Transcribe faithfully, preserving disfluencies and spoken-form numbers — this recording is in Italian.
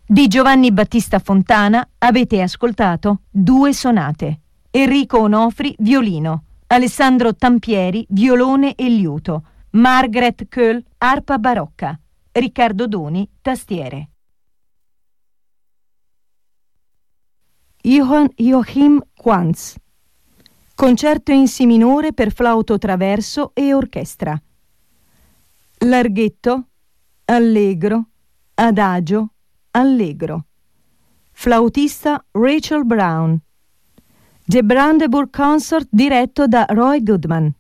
Di Giovanni Battista Fontana avete ascoltato Due sonate. Enrico Onofri, violino. Alessandro Tampieri, violone e liuto. Margaret Köhl, arpa barocca. Riccardo Doni, tastiere. Johann Joachim Quantz. Concerto in si minore per flauto traverso e orchestra. Larghetto, allegro, adagio, allegro. Flautista Rachel Brown. The Brandenburg Consort diretto da Roy Goodman.